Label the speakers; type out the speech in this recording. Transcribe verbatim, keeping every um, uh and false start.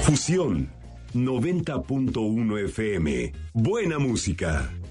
Speaker 1: Fusión noventa punto uno F M. Buena música.